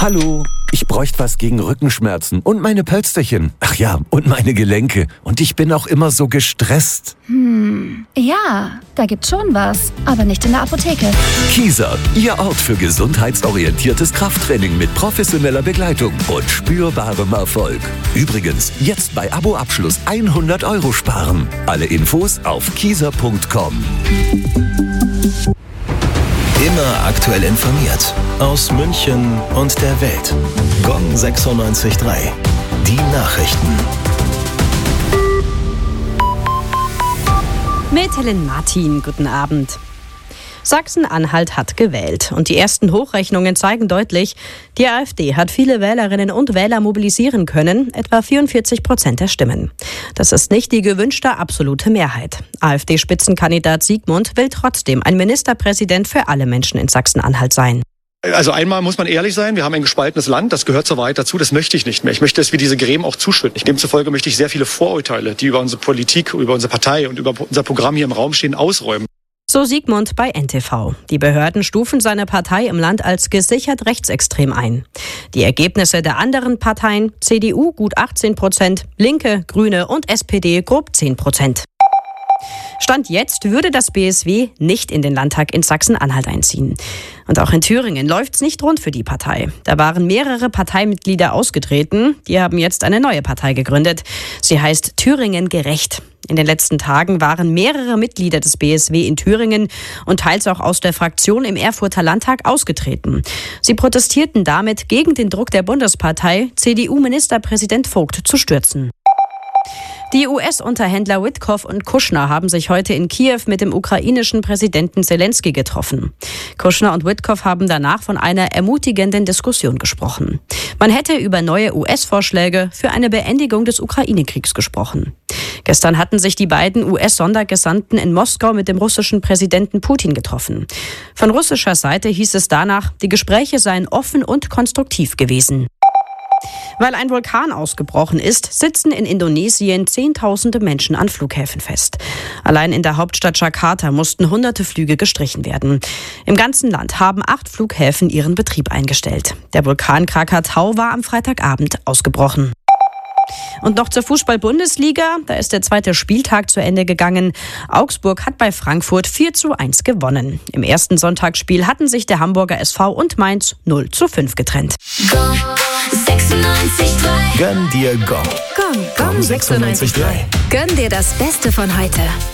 Hallo, ich bräuchte was gegen Rückenschmerzen und meine Pölsterchen. Ach ja, und meine Gelenke. Und ich bin auch immer so gestresst. Ja, da gibt's schon was, aber nicht in der Apotheke. Kieser, Ihr Ort für gesundheitsorientiertes Krafttraining mit professioneller Begleitung und spürbarem Erfolg. Übrigens, jetzt bei Abo-Abschluss 100 € sparen. Alle Infos auf kieser.com. Immer aktuell informiert. Aus München und der Welt. Gong 96.3. Die Nachrichten. Mit Helen Martin, guten Abend. Sachsen-Anhalt hat gewählt und die ersten Hochrechnungen zeigen deutlich, die AfD hat viele Wählerinnen und Wähler mobilisieren können, etwa 44% der Stimmen. Das ist nicht die gewünschte absolute Mehrheit. AfD-Spitzenkandidat Siegmund will trotzdem ein Ministerpräsident für alle Menschen in Sachsen-Anhalt sein. Also einmal muss man ehrlich sein, wir haben ein gespaltenes Land, das gehört zur Wahrheit dazu, das möchte ich nicht mehr. Ich möchte, dass wir diese Gräben auch zuschütten. Demzufolge möchte ich sehr viele Vorurteile, die über unsere Politik, über unsere Partei und über unser Programm hier im Raum stehen, ausräumen. So Siegmund bei NTV. Die Behörden stufen seine Partei im Land als gesichert rechtsextrem ein. Die Ergebnisse der anderen Parteien, CDU gut 18%, Linke, Grüne und SPD grob 10%. Stand jetzt würde das BSW nicht in den Landtag in Sachsen-Anhalt einziehen. Und auch in Thüringen läuft's nicht rund für die Partei. Da waren mehrere Parteimitglieder ausgetreten. Die haben jetzt eine neue Partei gegründet. Sie heißt Thüringen gerecht. In den letzten Tagen waren mehrere Mitglieder des BSW in Thüringen und teils auch aus der Fraktion im Erfurter Landtag ausgetreten. Sie protestierten damit gegen den Druck der Bundespartei, CDU-Ministerpräsident Vogt zu stürzen. Die US-Unterhändler Witkoff und Kushner haben sich heute in Kiew mit dem ukrainischen Präsidenten Zelensky getroffen. Kushner und Witkoff haben danach von einer ermutigenden Diskussion gesprochen. Man hätte über neue US-Vorschläge für eine Beendigung des Ukraine-Kriegs gesprochen. Gestern hatten sich die beiden US-Sondergesandten in Moskau mit dem russischen Präsidenten Putin getroffen. Von russischer Seite hieß es danach, die Gespräche seien offen und konstruktiv gewesen. Weil ein Vulkan ausgebrochen ist, sitzen in Indonesien Zehntausende Menschen an Flughäfen fest. Allein in der Hauptstadt Jakarta mussten hunderte Flüge gestrichen werden. Im ganzen Land haben 8 Flughäfen ihren Betrieb eingestellt. Der Vulkan Krakatau war am Freitagabend ausgebrochen. Und noch zur Fußball-Bundesliga. Da ist der zweite Spieltag zu Ende gegangen. Augsburg hat bei Frankfurt 4:1 gewonnen. Im ersten Sonntagsspiel hatten sich der Hamburger SV und Mainz 0:5 getrennt. Gönn dir Gong. Gong 96.3. Gönn dir das Beste von heute.